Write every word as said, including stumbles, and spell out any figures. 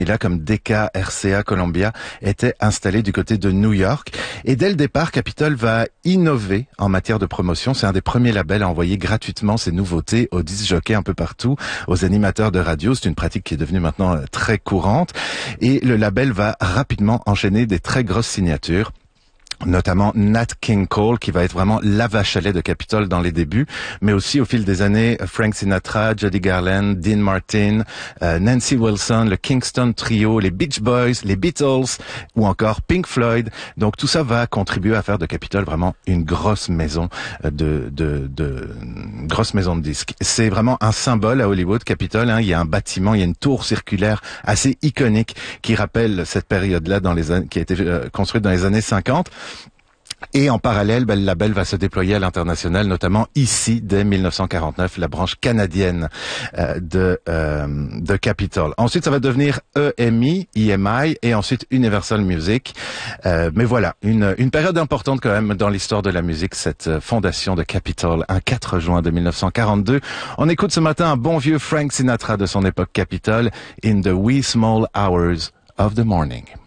là, comme Decca, R C A, Columbia, étaient installés du côté de New York. Et dès le départ, Capitol va innover en matière de promotion. C'est un des premiers labels à envoyer gratuitement ses nouveautés aux disc jockeys un peu partout, aux animateurs de radio. C'est une pratique qui est devenue maintenant très courante. Et le label va rapidement enchaîner des très grosses signatures, notamment Nat King Cole, qui va être vraiment la vache à lait de Capitol dans les débuts, mais aussi au fil des années, Frank Sinatra, Judy Garland, Dean Martin, euh, Nancy Wilson, le Kingston Trio, les Beach Boys, les Beatles, ou encore Pink Floyd. Donc tout ça va contribuer à faire de Capitol vraiment une grosse maison de, de, de, une grosse maison de disques. C'est vraiment un symbole à Hollywood, Capitol, hein. Il y a un bâtiment, il y a une tour circulaire assez iconique qui rappelle cette période-là dans les années, qui a été euh, construite dans les années cinquante. Et en parallèle, ben, le label va se déployer à l'international, notamment ici, dès mille neuf cent quarante-neuf, la branche canadienne euh, de euh, de Capitol. Ensuite, ça va devenir E M I, E M I, et ensuite Universal Music. Euh, mais voilà, une une période importante quand même dans l'histoire de la musique, cette fondation de Capitol, un quatre juin de mille neuf cent quarante-deux. On écoute ce matin un bon vieux Frank Sinatra de son époque Capitol, In the Wee Small Hours of the Morning.